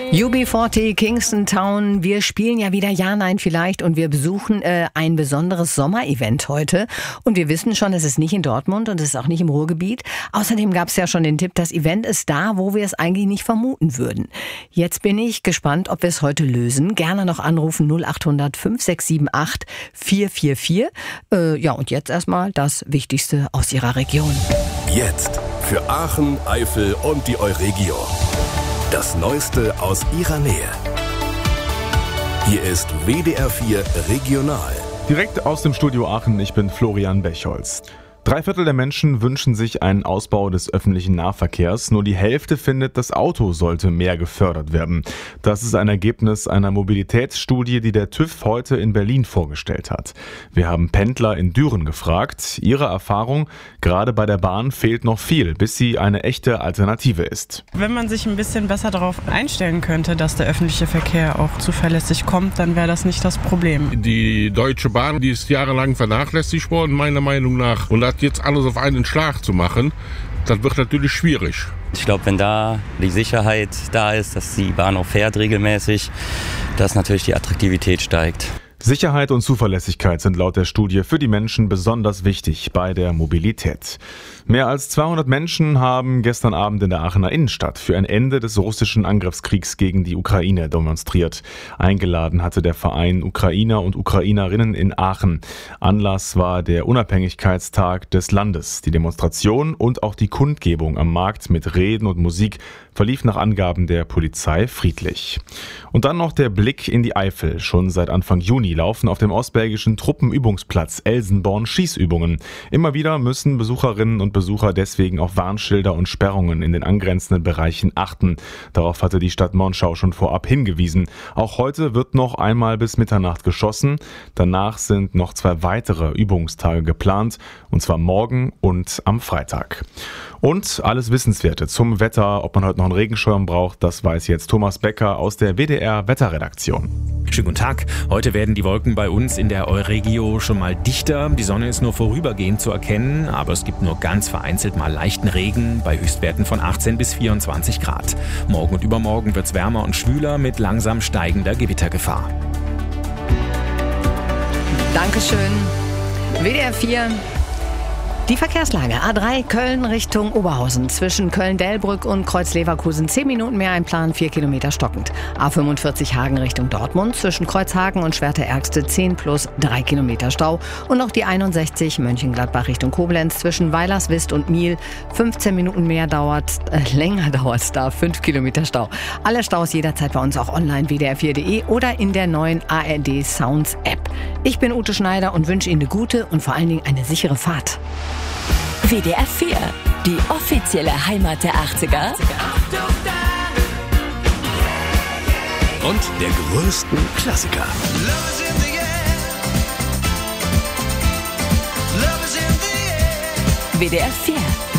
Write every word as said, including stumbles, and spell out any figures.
U B vierzig, Kingston Town. Wir spielen ja wieder Ja, Nein, Vielleicht und wir besuchen äh, ein besonderes Sommerevent heute. Und wir wissen schon, es ist nicht in Dortmund und es ist auch nicht im Ruhrgebiet. Außerdem gab es ja schon den Tipp, das Event ist da, wo wir es eigentlich nicht vermuten würden. Jetzt bin ich gespannt, ob wir es heute lösen. Gerne noch anrufen null acht hundert fünf sechs sieben acht vier vier vier. Äh, ja, und jetzt erstmal das Wichtigste aus Ihrer Region. Jetzt für Aachen, Eifel und die Euregio. Das Neueste aus Ihrer Nähe. Hier ist W D R vier Regional. Direkt aus dem Studio Aachen, ich bin Florian Bechholz. Drei Viertel der Menschen wünschen sich einen Ausbau des öffentlichen Nahverkehrs. Nur die Hälfte findet, das Auto sollte mehr gefördert werden. Das ist ein Ergebnis einer Mobilitätsstudie, die der TÜV heute in Berlin vorgestellt hat. Wir haben Pendler in Düren gefragt. Ihre Erfahrung, gerade bei der Bahn fehlt noch viel, bis sie eine echte Alternative ist. Wenn man sich ein bisschen besser darauf einstellen könnte, dass der öffentliche Verkehr auch zuverlässig kommt, dann wäre das nicht das Problem. Die Deutsche Bahn, die ist jahrelang vernachlässigt worden, meiner Meinung nach. Und hat jetzt alles auf einen Schlag zu machen, das wird natürlich schwierig. Ich glaube, wenn da die Sicherheit da ist, dass die Bahn auch fährt regelmäßig, dass natürlich die Attraktivität steigt. Sicherheit und Zuverlässigkeit sind laut der Studie für die Menschen besonders wichtig bei der Mobilität. Mehr als zweihundert Menschen haben gestern Abend in der Aachener Innenstadt für ein Ende des russischen Angriffskriegs gegen die Ukraine demonstriert. Eingeladen hatte der Verein Ukrainer und Ukrainerinnen in Aachen. Anlass war der Unabhängigkeitstag des Landes. Die Demonstration und auch die Kundgebung am Markt mit Reden und Musik verlief nach Angaben der Polizei friedlich. Und dann noch der Blick in die Eifel. Schon seit Anfang Juni laufen auf dem ostbelgischen Truppenübungsplatz Elsenborn Schießübungen. Immer wieder müssen Besucherinnen und Besucher deswegen auf Warnschilder und Sperrungen in den angrenzenden Bereichen achten. Darauf hatte die Stadt Monschau schon vorab hingewiesen. Auch heute wird noch einmal bis Mitternacht geschossen. Danach sind noch zwei weitere Übungstage geplant, und zwar morgen und am Freitag. Und alles Wissenswerte zum Wetter, ob man heute noch einen Regenschirm braucht, das weiß jetzt Thomas Becker aus der W D R Wetterredaktion. Schönen guten Tag. Heute werden die Wolken bei uns in der Euregio schon mal dichter. Die Sonne ist nur vorübergehend zu erkennen, aber es gibt nur ganz vereinzelt mal leichten Regen bei Höchstwerten von achtzehn bis vierundzwanzig Grad. Morgen und übermorgen wird es wärmer und schwüler mit langsam steigender Gewittergefahr. Dankeschön. W D R vier. Die Verkehrslage. A drei Köln Richtung Oberhausen. Zwischen Köln-Delbrück und Kreuz-Leverkusen zehn Minuten mehr Einplan, vier Kilometer stockend. A fünfundvierzig Hagen Richtung Dortmund. Zwischen Kreuzhagen und Schwerte-Ärgste zehn plus drei Kilometer Stau. Und noch die einundsechzig Mönchengladbach Richtung Koblenz. Zwischen Weilerswist und Miel fünfzehn Minuten mehr dauert, äh, länger dauert es da, fünf Kilometer Stau. Alle Staus jederzeit bei uns auch online w d r vier punkt de oder in der neuen A R D Sounds App. Ich bin Ute Schneider und wünsche Ihnen eine gute und vor allen Dingen eine sichere Fahrt. W D R vier, die offizielle Heimat der achtziger. Und der größten Klassiker. W D R vier.